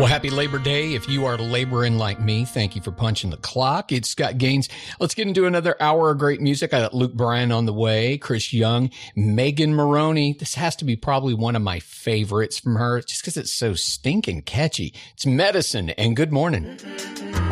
Well, happy Labor Day. If you are laboring like me, thank you for punching the clock. It's Scott Gaines. Let's get into another hour of great music. I got Luke Bryan on the way, Chris Young, Megan Moroney. This has to be probably one of my favorites from her just because it's so stinking catchy. It's Medicine, and good morning.